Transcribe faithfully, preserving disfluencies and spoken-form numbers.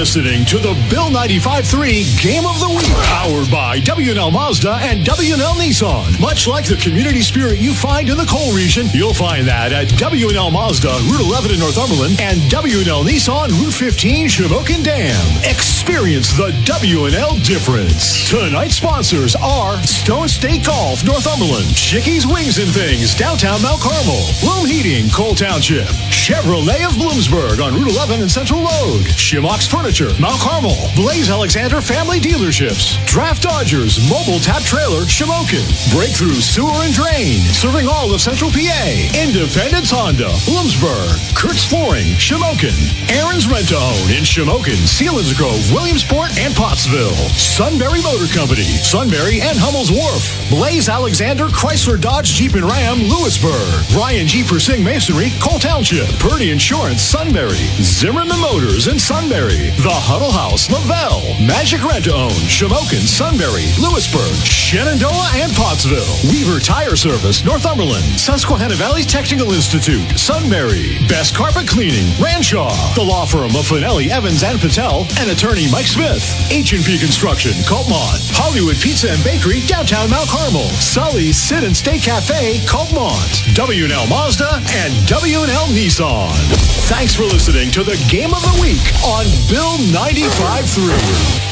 listening to the Bill ninety-five three Game of the Week, powered by W and L Mazda and W and L Nissan. Much like the community spirit you find in the coal region, you'll find that at W and L Mazda, Route eleven in Northumberland, and W and L Nissan, Route fifteen, Shamokin Dam. Experience the W and L difference. Tonight's sponsors are Stone State Golf, Northumberland, Chickies Wings and Things, downtown Mount Carmel, Bloom Heating, Cole Township, Chevrolet of Bloomsburg on Route eleven and Central Road, Shimox Furniture, Mount Carmel, Blaze Alexander Family Dealerships, Draft Dodgers, Mobile Tap Trailer, Shamokin, Breakthrough Sewer and Drain, serving all of Central P A, Independence Honda, Bloomsburg, Kurt's Flooring, Shamokin, Aaron's Rent-A-Own in Shamokin, Selinsgrove, Williamsport, and Pottsville, Sunbury Motor Company, Sunbury and Hummel's Wharf, Blaze Alexander Chrysler Dodge Jeep and Ram, Lewisburg, Ryan G. Persing Masonry, Cole Township, Purdy Insurance, Sunbury, Zimmerman Motors in Sunbury, The Huddle House, Lavelle, Magic Rent-A-Own, Shamokin, Sunbury, Lewisburg, Shenandoah, and Pottsville, Weaver Tire Service, Northumberland, Susquehanna Valley Technical Institute, Sunbury, Best Carpet Cleaning, Ranshaw, the law firm of Finelli, Evans, and Patel, and attorney Mike Smith, H and P Construction, Coltmont, Hollywood Pizza and Bakery, downtown Mount Carmel, Sully's Sit and Stay Cafe, Coltmont, W and L Mazda, and W and L Nissan. Thanks for listening to the Game of the Week on Bill ninety-five three.